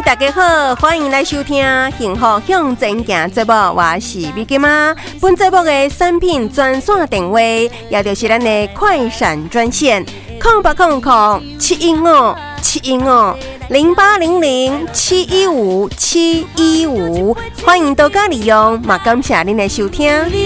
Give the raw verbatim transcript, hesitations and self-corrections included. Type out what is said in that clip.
大家好，欢迎来收听《幸福向前行》节目，我是美金妈。本节目的产品专线电话，也就是咱的快闪专线，空八空空七一五七一五零八零零七一五七一五，欢迎大家利用，嘛感谢您的收听。